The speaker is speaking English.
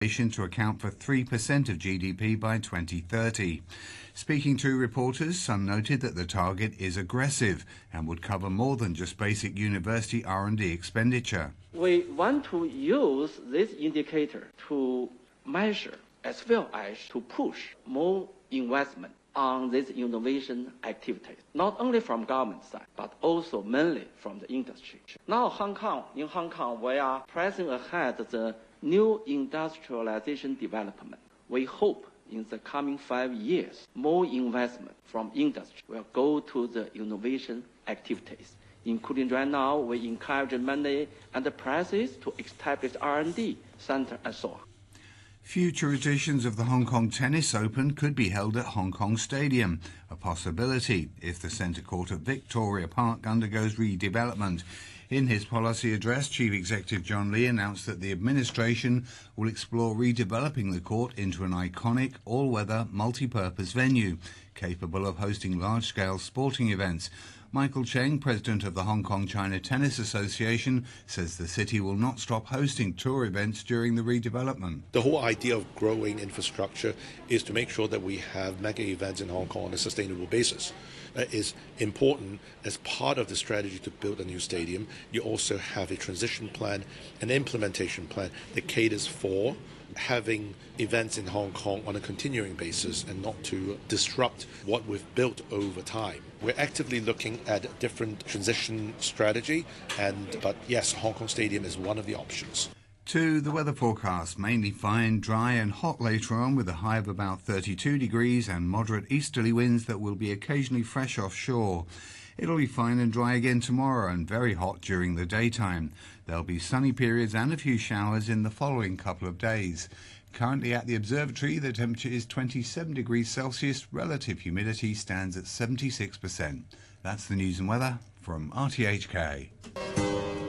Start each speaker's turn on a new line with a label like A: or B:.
A: to account for 3% of GDP by 2030. Speaking to reporters, Sun noted that the target is aggressive and would cover more than just basic university R&D expenditure.
B: We want to use this indicator to measure as well as to push more investment on these innovation activities, not only from government side, but also mainly from the industry. Now in Hong Kong, we are pressing ahead the new industrialization development. We hope in the coming 5 years, more investment from industry will go to the innovation activities, including right now we encourage many enterprises to establish R&D center and so on.
A: Future editions of the Hong Kong Tennis Open could be held at Hong Kong Stadium, a possibility if the centre court at Victoria Park undergoes redevelopment. In his policy address, Chief Executive John Lee announced that the administration will explore redeveloping the court into an iconic, all-weather, multi-purpose venue, capable of hosting large-scale sporting events. Michael Cheng, president of the Hong Kong China Tennis Association, says the city will not stop hosting tour events during the redevelopment.
C: The whole idea of growing infrastructure is to make sure that we have mega events in Hong Kong on a sustainable basis. That is important as part of the strategy to build a new stadium. You also have a transition plan, an implementation plan that caters for having events in Hong Kong on a continuing basis and not to disrupt what we've built over time. We're actively looking at a different transition strategy, but yes, Hong Kong Stadium is one of the options.
A: To the weather forecast, mainly fine, dry and hot later on with a high of about 32 degrees and moderate easterly winds that will be occasionally fresh offshore. It'll be fine and dry again tomorrow and very hot during the daytime. There'll be sunny periods and a few showers in the following couple of days. Currently at the observatory, the temperature is 27 degrees Celsius. Relative humidity stands at 76%. That's the news and weather from RTHK.